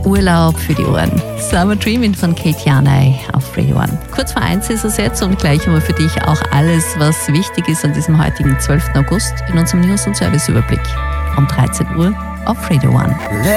Urlaub für die Ohren. Summer Dreamin' von Kate Janay auf Radio 1. Kurz vor 1 ist es jetzt und gleich haben wir für dich auch alles, was wichtig ist an diesem heutigen 12. August in unserem News- und Serviceüberblick. Um 13 Uhr auf Radio 1.